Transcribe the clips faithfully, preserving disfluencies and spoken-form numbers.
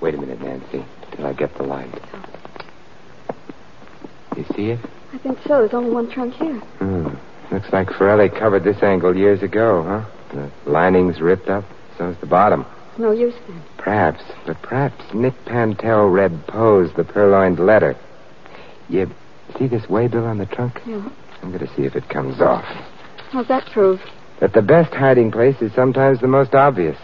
Wait a minute, Nancy, till I get the light. You see it? I think so. There's only one trunk here. Hmm. Looks like Forelli covered this angle years ago, huh? The lining's ripped up. So's the bottom. No use then. Perhaps, but perhaps Nick Pantel read Poe's The Purloined Letter. You see this waybill on the trunk? Yeah. I'm going to see if it comes off. How's that prove? That the best hiding place is sometimes the most obvious.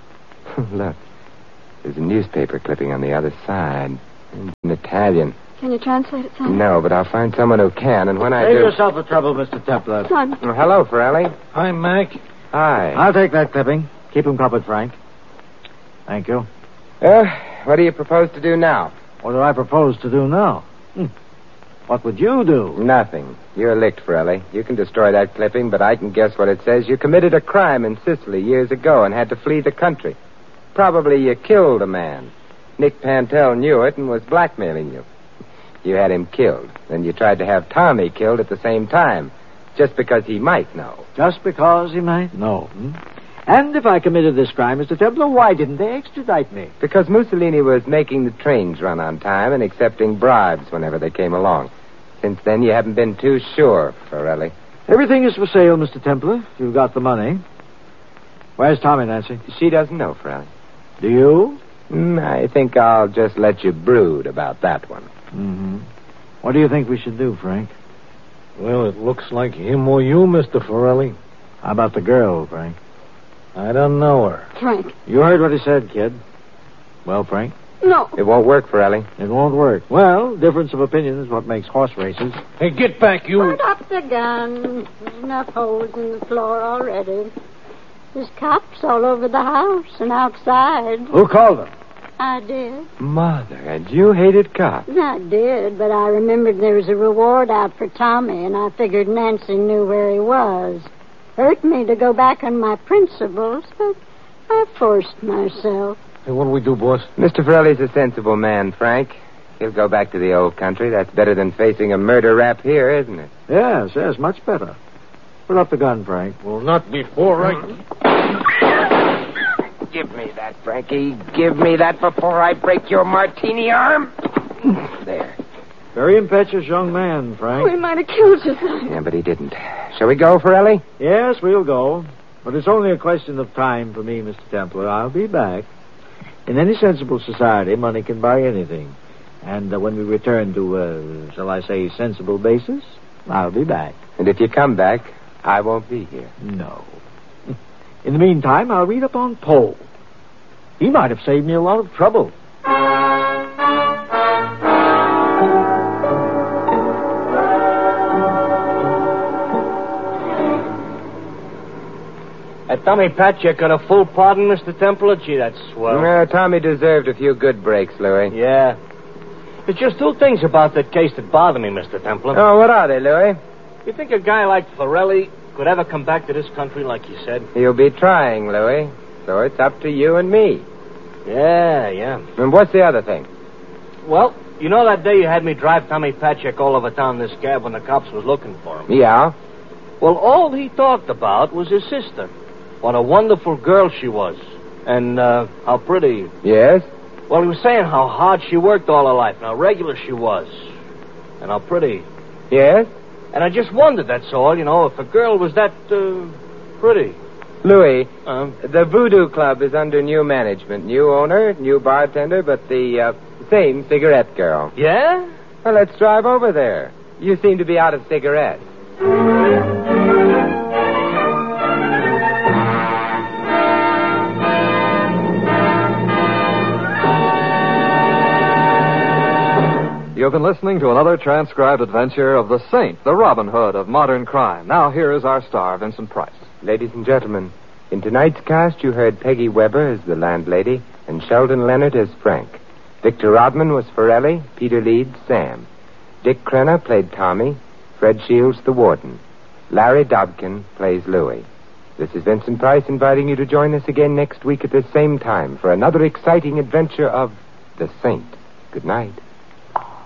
Look, there's a newspaper clipping on the other side. In Italian. Can you translate it, son? No, but I'll find someone who can, and when I Save do... yourself the trouble, Mister Templar. Son. Oh, hello, Forelli. Hi, Mac. Hi. I'll take that clipping. Keep him covered, Frank. Thank you. Uh, what do you propose to do now? What do I propose to do now? Hmm. What would you do? Nothing. You're licked, Forelli. You can destroy that clipping, but I can guess what it says. You committed a crime in Sicily years ago and had to flee the country. Probably you killed a man. Nick Pantel knew it and was blackmailing you. You had him killed. Then you tried to have Tommy killed at the same time, just because he might know. Just because he might know. Hmm? And if I committed this crime, Mister Templar, why didn't they extradite me? Because Mussolini was making the trains run on time and accepting bribes whenever they came along. Since then, you haven't been too sure, Forelli. Everything is for sale, Mister Templar. You've got the money. Where's Tommy, Nancy? She doesn't know, Forelli. Do you? Mm, I think I'll just let you brood about that one. Mm-hmm. What do you think we should do, Frank? Well, it looks like him or you, Mister Forelli. How about the girl, Frank? I don't know her. Frank. You heard what he said, kid. Well, Frank? No. It won't work, Forelli. It won't work. Well, difference of opinion is what makes horse races. Hey, get back, you. Put up the gun. There's enough holes in the floor already. There's cops all over the house and outside. Who called them? I did. Mother, and you hated cops. I did, but I remembered there was a reward out for Tommy, and I figured Nancy knew where he was. Hurt me to go back on my principles, but I forced myself. Hey, what do we do, boss? Mister Forelli's a sensible man, Frank. He'll go back to the old country. That's better than facing a murder rap here, isn't it? Yes, yes, much better. Put up the gun, Frank. Well, not before I... Give me that, Frankie. Give me that before I break your martini arm. There. Very impetuous young man, Frank. We might have killed you, son. Yeah, but he didn't. Shall we go, Forelli? Yes, we'll go. But it's only a question of time for me, Mister Templar. I'll be back. In any sensible society, money can buy anything. And uh, when we return to, uh, shall I say, sensible basis, I'll be back. And if you come back, I won't be here. No. In the meantime, I'll read up on Poe. He might have saved me a lot of trouble. Uh, Tommy Patchett got a full pardon, Mister Templar? Gee, that's swell. Uh, Tommy deserved a few good breaks, Louis. Yeah. There's just two things about that case that bother me, Mister Templar. Oh, what are they, Louis? You think a guy like Forelli could ever come back to this country like you said? He'll be trying, Louis. So it's up to you and me. Yeah, yeah. And what's the other thing? Well, you know that day you had me drive Tommy Patchett all over town in this cab when the cops was looking for him? Yeah? Well, all he talked about was his sister. What a wonderful girl she was. And uh, how pretty. Yes? Well, he was saying how hard she worked all her life and how regular she was. And how pretty. Yes? And I just wondered, that's all, you know, if a girl was that uh, pretty. Louis, Um, the Voodoo Club is under new management. New owner, new bartender, but the uh, same cigarette girl. yeah? Well, let's drive over there. You seem to be out of cigarettes. You've been listening to another transcribed adventure of the Saint, the Robin Hood of modern crime. Now, here is our star, Vincent Price. Ladies and gentlemen, in tonight's cast, you heard Peggy Weber as the landlady and Sheldon Leonard as Frank. Victor Rodman was Forelli, Peter Leeds, Sam. Dick Crenna played Tommy, Fred Shields, the warden. Larry Dobkin plays Louis. This is Vincent Price inviting you to join us again next week at the same time for another exciting adventure of the Saint. Good night.